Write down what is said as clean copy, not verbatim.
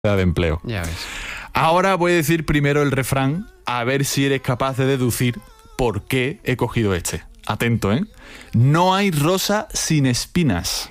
de empleo. Ya ves. Ahora voy a decir primero el refrán, a ver si eres capaz de deducir por qué he cogido este. Atento, ¿eh? No hay rosa sin espinas.